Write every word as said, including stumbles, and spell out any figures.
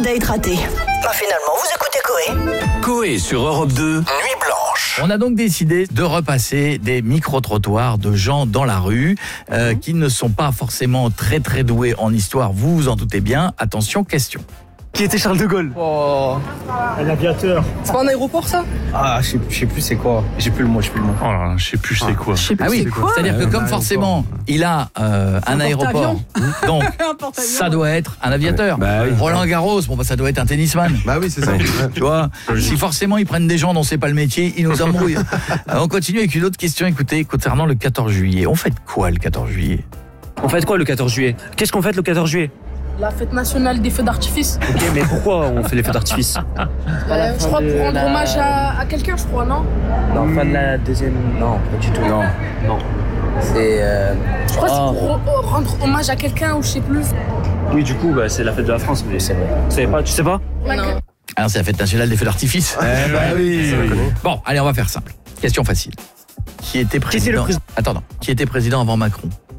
date raté. Bah finalement, vous écoutez Coé. Coé sur Europe deux, Nuit Blanche. On a donc décidé de repasser des micro-trottoirs de gens dans la rue euh, qui ne sont pas forcément très très doués en histoire, vous vous en doutez bien. Attention, question. Qui était Charles de Gaulle? Oh, Un aviateur. c'est pas un aéroport ça? Ah, je sais, je sais plus c'est quoi. J'ai plus le mot, j'ai plus le mot. Oh là là, je sais plus c'est quoi. Je sais plus Ah oui, c'est quoi. c'est-à-dire que Un comme aéroport. forcément il a euh, un un aéroport, donc Un porte-avions. ça doit être un aviateur. Bah oui. Roland Garros, bon bah ça doit être un tennisman. Bah oui, c'est ça. Tu vois, si forcément ils prennent des gens dont c'est pas le métier, ils nous embrouillent. Euh, on continue avec une autre question. Écoutez, concernant le quatorze juillet, on fait quoi le quatorze juillet? On fait quoi le quatorze juillet? Qu'est-ce qu'on fait le quatorze juillet? La fête nationale des feux d'artifice. Ok, mais pourquoi on fait les feux d'artifice? Euh, je crois pour rendre hommage à, à quelqu'un, je crois, non? Non, fin de la deuxième. Non, pas du tout. Non. Non. C'est. Euh... Je crois que Oh. c'est pour re- rendre hommage à quelqu'un ou je sais plus. Oui, du coup, bah, c'est la fête de la France, mais C'est vrai. tu savais pas, tu sais pas? Non. Ah, c'est la fête nationale des feux d'artifice. Eh bah oui. Bon, allez, on va faire simple. Question facile. Qui était président président Attends, non. Qui était président avant Macron?